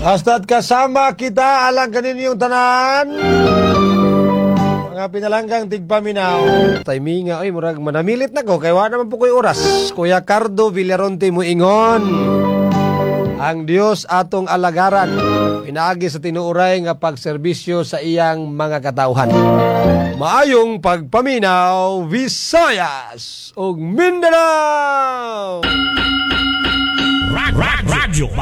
Basta't kasama kita, alang kaninyong tanan. Mga pinalanggang tigpaminaw. Timinga, ay murag manamilit na ko, kaya naman po ko'y oras. Kuya Cardo Villaronte mo ingon. Ang Dios atong alagaran, pinaagi sa tinuuray nga pagserbisyo sa iyang mga katauhan. Maayong pagpaminaw, Visayas ug Mindanao! Radyo